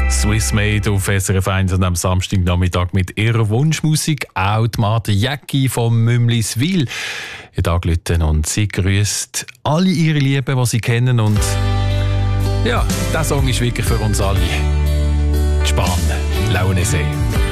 Swiss Made auf SRF 1 und am Samstagnachmittag mit ihrer Wunschmusik. Auch die Martha Jäcki von Mümliswil hat angerufen und sie grüßt alle ihre Lieben, die sie kennen. Und ja, dieser Song ist wirklich für uns alle. Die Span, Launesee.